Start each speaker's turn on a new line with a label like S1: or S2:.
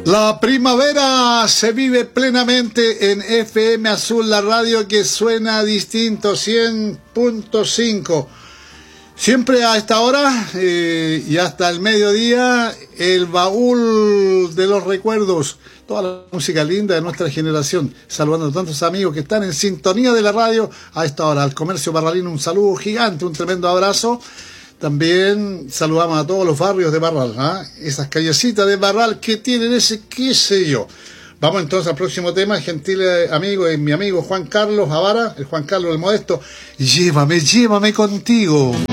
S1: La primavera se vive plenamente en FM Azul, la radio que suena distinto, 100.5. Siempre a esta hora y hasta el mediodía, el baúl de los recuerdos, toda la música linda de nuestra generación, saludando a tantos amigos que están en sintonía de la radio a esta hora. Al comercio barralino un saludo gigante, un tremendo abrazo. También saludamos a todos los barrios de Barral, esas callecitas de Barral que tienen ese qué sé yo. Vamos entonces al próximo tema, gentil amigo, mi amigo Juan Carlos Avara, el Juan Carlos el Modesto. Llévame contigo.